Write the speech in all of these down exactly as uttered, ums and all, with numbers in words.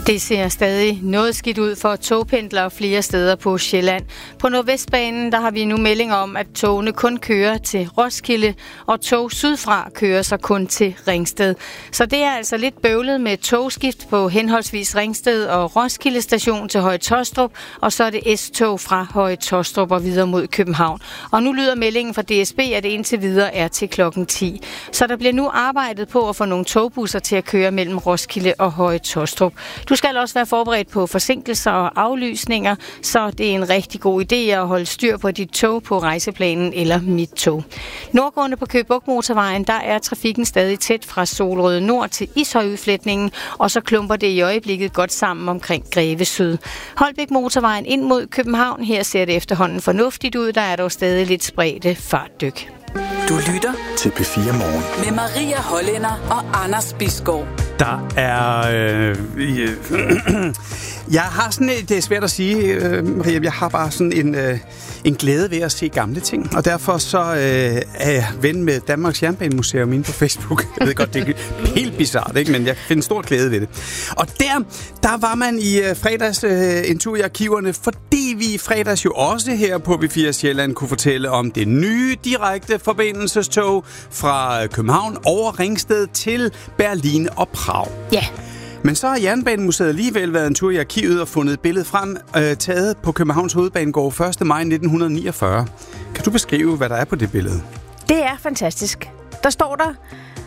Det ser stadig noget skidt ud for togpendlere flere steder på Sjælland. På Nordvestbanen der har vi nu meldinger om, at togene kun kører til Roskilde, og tog sydfra kører så kun til Ringsted. Så det er altså lidt bøvlet med togskift på henholdsvis Ringsted og Roskilde station til Høje Taastrup, og så er det S-tog fra Høje Taastrup og videre mod København. Og nu lyder meldingen fra D S B, at det indtil videre er til klokken ti. Så der bliver nu arbejdet på at få nogle togbusser til at køre mellem Roskilde og Høje Taastrup. Du skal også være forberedt på forsinkelser og aflysninger, så det er en rigtig god idé at holde styr på dit tog på rejseplanen eller mit tog. Nordgående på Køge Bugt Motorvejen, der er trafikken stadig tæt fra Solrøde Nord til Ishøjudfletningen, og så klumper det i øjeblikket godt sammen omkring Greve Syd. Holbæk Motorvejen ind mod København, her ser det efterhånden fornuftigt ud, der er dog stadig lidt spredte fartdyk. Du lytter til P fire Morgen med Maria Hollænder og Anders Bisgaard. Der er... Øh, øh, jeg har sådan... Det er svært at sige, øh, Maria. Jeg har bare sådan en, øh, en glæde ved at se gamle ting. Og derfor så øh, er jeg ven med Danmarks Jernbanemuseum inde på Facebook. Jeg ved godt, det er helt bizarrt, ikke? Men jeg finder stor glæde ved det. Og der, der var man i øh, fredags øh, en tur i arkiverne, fordi vi i fredags jo også her på P fire Sjælland kunne fortælle om det nye direkte forbindelsestog fra København over Ringsted til Berlin og Prag. Ja. Men så har Jernbanemuseet alligevel været en tur i arkivet og fundet et billede frem, øh, taget på Københavns Hovedbanegård første maj nitten niogfyrre. Kan du beskrive, hvad der er på det billede? Det er fantastisk. Der står der,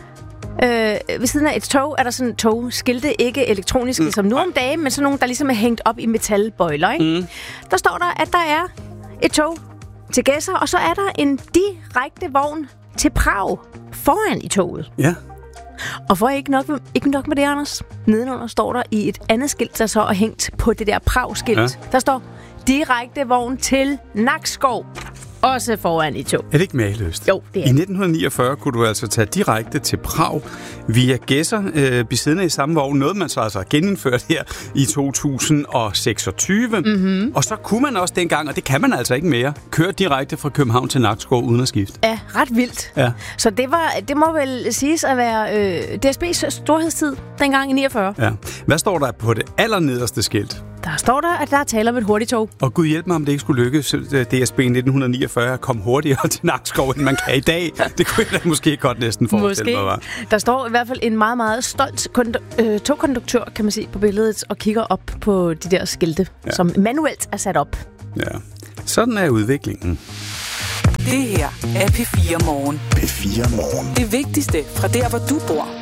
øh, ved siden af et tog, er der sådan et togskilte, ikke elektroniske mm. som nu om dagen, men sådan nogle, der ligesom er hængt op i metalbøjler. Ikke? Mm. Der står der, at der er et tog til Gedser, og så er der en direkte vogn til Prag foran i toget. Ja. Og for ikke nok, ikke nok med det, Anders, nedenunder står der i et andet skilt, der så er hængt på det der Prag-skilt. Ja. Der står direkte vogn til Nakskov. Også foran i tog. Er det ikke mageløst? Jo, det er. I nitten niogfyrre kunne du altså tage direkte til Prag via Gedser, øh, besiddende i samme vogn. Noget man så altså genindført her i to tusind seksogtyve. Mm-hmm. Og så kunne man også dengang, og det kan man altså ikke mere, køre direkte fra København til Nakskov uden at skifte. Ja, ret vildt. Ja. Så det, var, det må vel siges at være øh, D S B's storhedstid dengang i niogfyrre. Ja. Hvad står der på det allernederste skilt? Der står der, at der er tale om et hurtigt tog. Og Gud hjælp mig, om det ikke skulle lykkes D S B i nitten niogfyrre at komme hurtigere til Nakskov, end man kan i dag. Det kunne jeg da måske godt næsten forestille mig, var. Der står i hvert fald en meget, meget stolt kond- øh, togkonduktør, kan man se på billedet, og kigger op på de der skilte, ja. Som manuelt er sat op. Ja, sådan er udviklingen. Det her er P fire Morgen. P fire Morgen. Det vigtigste fra der, hvor du bor.